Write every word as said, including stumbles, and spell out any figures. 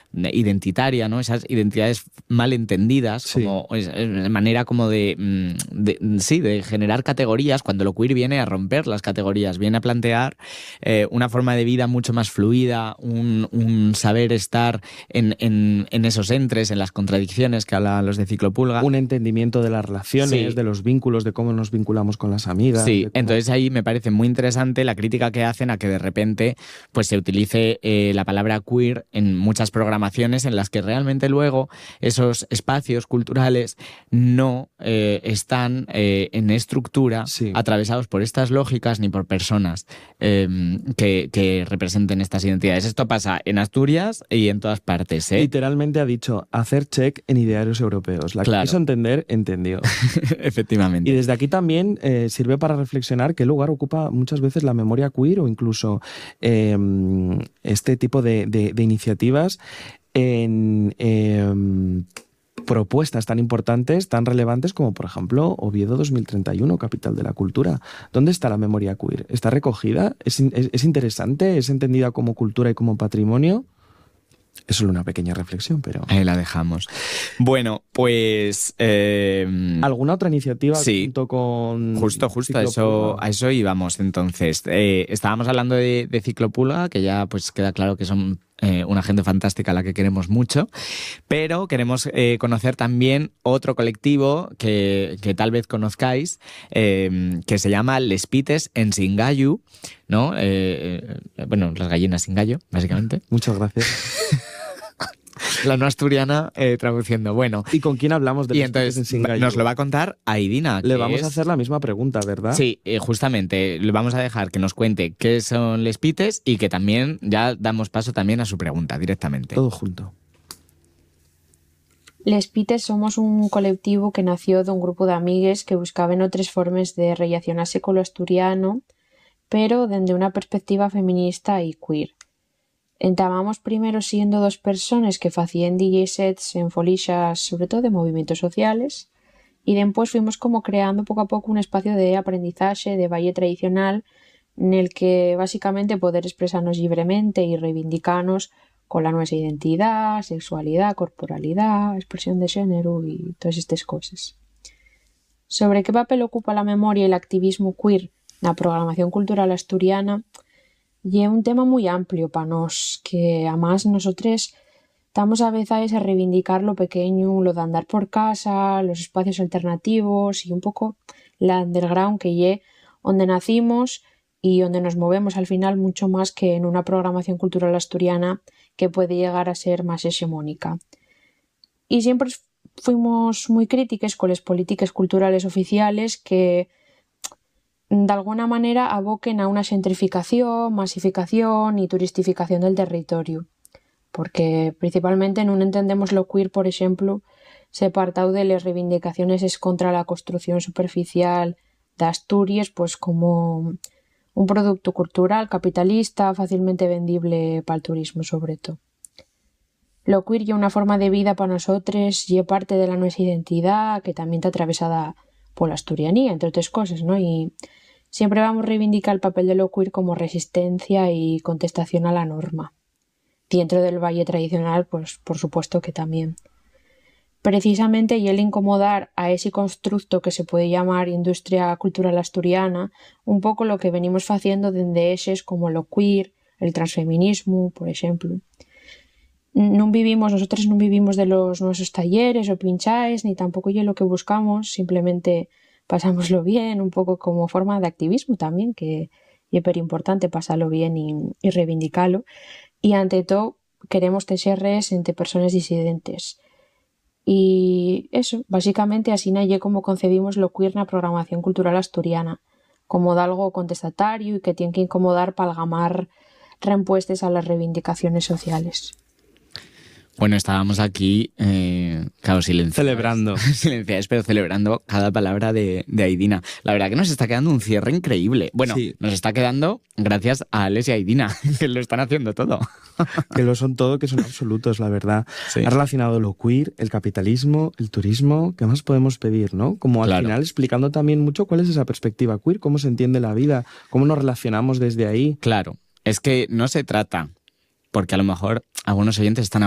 identitaria, ¿no? Esas identidades mal entendidas, sí. como es, es manera como de, de, sí, de generar categorías, cuando lo queer viene a romper las categorías, viene a plantear eh, una forma de vida mucho más fluida, un, un saber estar en, en, en esos entres, en las contradicciones que hablan los de Ciclopulga. Un entendimiento de las relaciones, sí. de los vínculos, de cómo nos vinculamos con las amigas. Sí, cómo... entonces ahí me parece muy interesante la crítica que hacen a que de repente pues, se utilice eh, la palabra queer en muchas programaciones en las que realmente luego esos espacios culturales no eh, están eh, en estructura sí. atravesados por estas lógicas ni por personas eh, que, que representen estas identidades. Esto pasa en Asturias y en todas partes. ¿eh? Literalmente ha dicho hacer check en idearios europeos. La claro. que quiso entender, entendió. Efectivamente. Y desde aquí también eh, sirve para reflexionar qué lugar ocupa muchas veces la memoria queer o incluso eh, este tipo de, de, de iniciativas en eh, propuestas tan importantes, tan relevantes como, por ejemplo, Oviedo dos mil treinta y uno, Capital de la Cultura. ¿Dónde está la memoria queer? ¿Está recogida? ¿Es, es, es interesante? ¿Es entendida como cultura y como patrimonio? Es solo una pequeña reflexión, pero... Ahí la dejamos. Bueno, pues... Eh... ¿Alguna otra iniciativa sí, junto con... Justo, justo, a eso, a eso íbamos. Entonces, eh, estábamos hablando de, de Ciclopulga, que ya pues queda claro que son eh, una gente fantástica a la que queremos mucho, pero queremos eh, conocer también otro colectivo que, que tal vez conozcáis, eh, que se llama Les Pites en Singallu, ¿no? Eh, eh, bueno, las gallinas sin gallo, básicamente. Muchas gracias. La no asturiana eh, traduciendo. Bueno. ¿Y con quién hablamos de Y entonces nos lo va a contar Aidina. Le vamos es... a hacer la misma pregunta, ¿verdad? Sí, eh, justamente. Le vamos a dejar que nos cuente qué son Les Pites y que también ya damos paso también a su pregunta directamente. Todo junto. Les Pites somos un colectivo que nació de un grupo de amigues que buscaban otras formas de relacionarse con lo asturiano, pero desde una perspectiva feminista y queer. Entamamos primero siendo dos personas que facían D J sets en folixas, sobre todo de movimientos sociales, y después fuimos como creando poco a poco un espacio de aprendizaje de baile tradicional en el que básicamente poder expresarnos libremente y reivindicarnos con la nuestra identidad, sexualidad, corporalidad, expresión de género y todas estas cosas. Sobre qué papel ocupa la memoria y el activismo queer en la programación cultural asturiana, y es un tema muy amplio para nos, que además nosotros estamos a veces a reivindicar lo pequeño, lo de andar por casa, los espacios alternativos y un poco la underground que es donde nacimos y donde nos movemos al final mucho más que en una programación cultural asturiana que puede llegar a ser más hegemónica. Y siempre fuimos muy críticos con las políticas culturales oficiales que de alguna manera aboquen a una gentrificación, masificación y turistificación del territorio, porque principalmente no entendemos lo queer, por ejemplo, se partau de las reivindicaciones es contra la construcción superficial de Asturias, pues como un producto cultural capitalista fácilmente vendible para el turismo sobre todo. Lo queer y una forma de vida para nosotros y parte de la nuestra identidad que también está atravesada por la asturianía, entre otras cosas, ¿no? Y siempre vamos a reivindicar el papel de lo queer como resistencia y contestación a la norma. Dentro del valle tradicional, pues por supuesto que también. Precisamente, y el incomodar a ese constructo que se puede llamar industria cultural asturiana, un poco lo que venimos haciendo desde ejes como lo queer, el transfeminismo, por ejemplo. No vivimos, nosotros no vivimos de los nuestros talleres o pinchaes, ni tampoco yo lo que buscamos, simplemente pasámoslo bien, un poco como forma de activismo también, que es súper importante pasarlo bien y, y reivindicarlo. Y ante todo, queremos tejer redes entre personas disidentes. Y eso, básicamente así naye como concebimos lo queer na programación cultural asturiana, como de algo contestatario y que tiene que incomodar para algamar respuestas a las reivindicaciones sociales. Bueno, estábamos aquí, eh, claro, silenciados. Celebrando. Silenciados, pero celebrando cada palabra de, de Aidina. La verdad que nos está quedando un cierre increíble. Bueno, sí. Nos está quedando gracias a Alex y Aidina, que lo están haciendo todo. Que lo son todo, que son absolutos, la verdad. Sí. Ha relacionado lo queer, el capitalismo, el turismo. ¿Qué más podemos pedir, no? Como al claro. final explicando también mucho cuál es esa perspectiva queer, cómo se entiende la vida, cómo nos relacionamos desde ahí. Claro, es que no se trata, porque a lo mejor algunos oyentes están